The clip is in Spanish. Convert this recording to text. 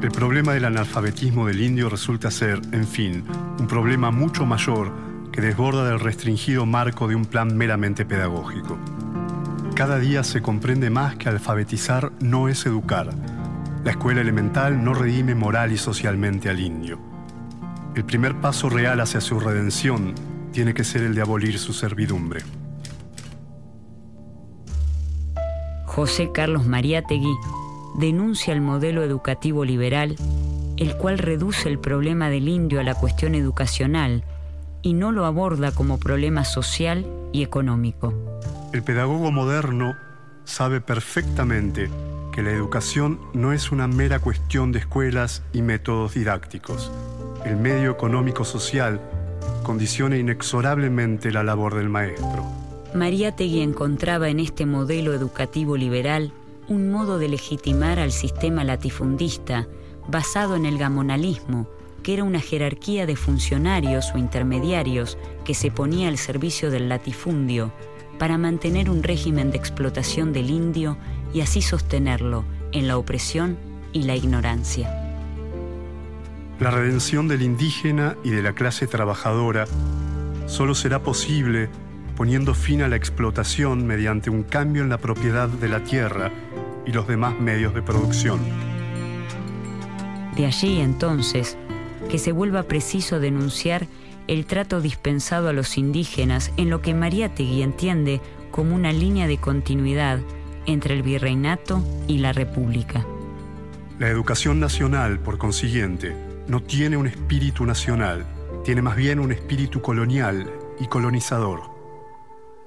El problema del analfabetismo del indio resulta ser, en fin, un problema mucho mayor que desborda del restringido marco de un plan meramente pedagógico. Cada día se comprende más que alfabetizar no es educar. La escuela elemental no redime moral y socialmente al indio. El primer paso real hacia su redención tiene que ser el de abolir su servidumbre. José Carlos Mariátegui denuncia el modelo educativo liberal, el cual reduce el problema del indio a la cuestión educacional y no lo aborda como problema social y económico. El pedagogo moderno sabe perfectamente que la educación no es una mera cuestión de escuelas y métodos didácticos. El medio económico-social condiciona inexorablemente la labor del maestro. Mariátegui encontraba en este modelo educativo liberal un modo de legitimar al sistema latifundista basado en el gamonalismo, que era una jerarquía de funcionarios o intermediarios que se ponía al servicio del latifundio para mantener un régimen de explotación del indio y así sostenerlo en la opresión y la ignorancia. La redención del indígena y de la clase trabajadora solo será posible poniendo fin a la explotación mediante un cambio en la propiedad de la tierra y los demás medios de producción. De allí, entonces, que se vuelva preciso denunciar el trato dispensado a los indígenas en lo que Mariátegui entiende como una línea de continuidad entre el virreinato y la república. La educación nacional, por consiguiente, no tiene un espíritu nacional, tiene más bien un espíritu colonial y colonizador.